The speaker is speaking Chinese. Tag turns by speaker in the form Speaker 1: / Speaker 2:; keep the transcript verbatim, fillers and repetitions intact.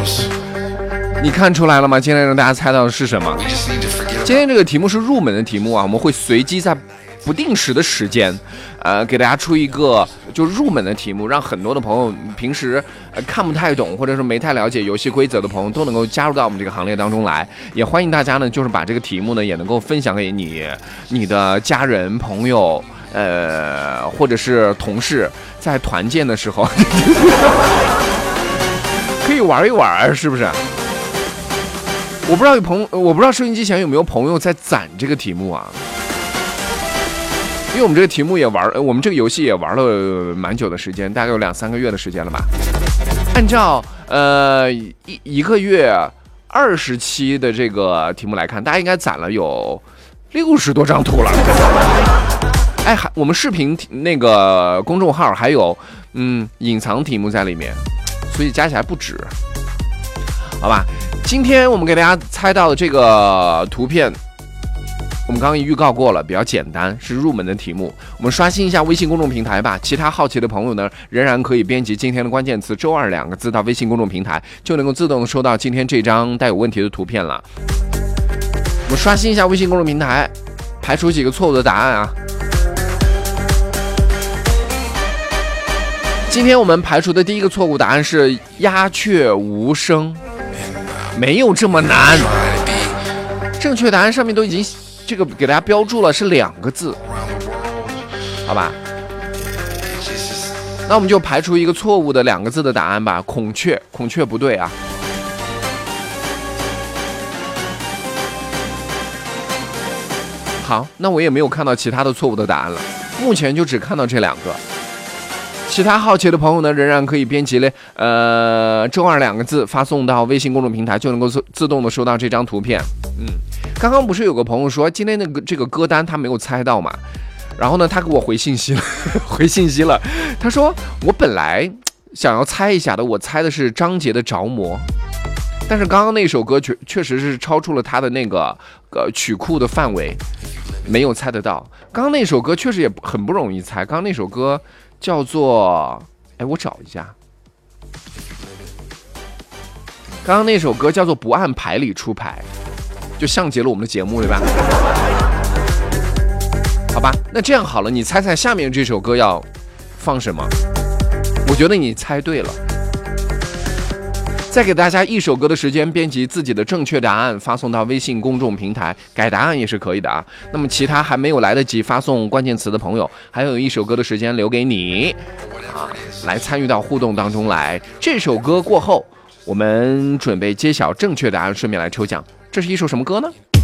Speaker 1: 你看出来了吗？今天让大家猜到的是什么？今天这个题目是入门的题目啊，我们会随机在不定时的时间，呃，给大家出一个就入门的题目，让很多的朋友平时、呃、看不太懂或者是没太了解游戏规则的朋友都能够加入到我们这个行列当中来。也欢迎大家呢，就是把这个题目呢也能够分享给你、你的家人、朋友，呃，或者是同事，在团建的时候可以玩一玩，是不是？我不知道有朋友，我不知道收音机前有没有朋友在攒这个题目啊？因为我们这个题目也玩，我们这个游戏也玩了蛮久的时间，大概有两三个月的时间了吧。按照呃一一个月二十期的这个题目来看，大家应该攒了有六十多张图了。哎，还我们视频那个公众号还有嗯隐藏题目在里面，所以加起来不止。好吧，今天我们给大家猜到的这个图片，我们刚刚预告过了，比较简单，是入门的题目。我们刷新一下微信公众平台吧，其他好奇的朋友呢，仍然可以编辑今天的关键词周二两个字到微信公众平台，就能够自动收到今天这张带有问题的图片了。我们刷新一下微信公众平台，排除几个错误的答案啊。今天我们排除的第一个错误答案是鸦雀无声，没有这么难。正确答案上面都已经这个给大家标注了是两个字，好吧？那我们就排除一个错误的两个字的答案吧。孔雀，孔雀不对啊。好，那我也没有看到其他的错误的答案了，目前就只看到这两个。其他好奇的朋友呢，仍然可以编辑了呃周二两个字发送到微信公众平台，就能够自自动的收到这张图片。嗯，刚刚不是有个朋友说今天那个这个歌单他没有猜到嘛，然后呢他给我回信息了回信息了，他说我本来想要猜一下的，我猜的是张杰的着魔，但是刚刚那首歌确确实是超出了他的那个呃曲库的范围，没有猜得到。刚刚那首歌确实也很不容易猜，刚刚那首歌叫做，哎，我找一下，刚刚那首歌叫做不按牌理出牌，就像极了我们的节目，对吧？好吧，那这样好了，你猜猜下面这首歌要放什么？我觉得你猜对了。再给大家一首歌的时间，编辑自己的正确答案发送到微信公众平台，改答案也是可以的啊。那么其他还没有来得及发送关键词的朋友，还有一首歌的时间留给你啊，来参与到互动当中来。这首歌过后，我们准备揭晓正确答案，顺便来抽奖。这是一首什么歌呢？